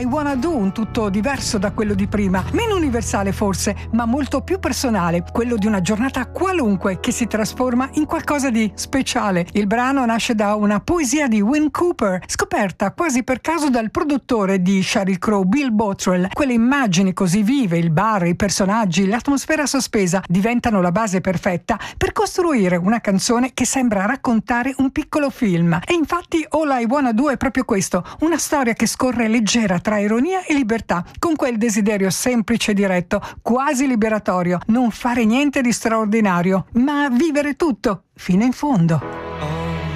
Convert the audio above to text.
I Wanna Do, un tutto diverso da quello di prima, meno universale forse, ma molto più personale, quello di una giornata qualunque che si trasforma in qualcosa di speciale. Il brano nasce da una poesia di Wynn Cooper, scoperta quasi per caso dal produttore di Sheryl Crow, Bill Bottrell. Quelle immagini così vive, il bar, i personaggi, l'atmosfera sospesa, diventano la base perfetta per costruire una canzone che sembra raccontare un piccolo film. E infatti All I Wanna Do è proprio questo, una storia che scorre leggera tra ironia e libertà, con quel desiderio semplice e diretto, quasi liberatorio, non fare niente di straordinario, ma vivere tutto fino in fondo.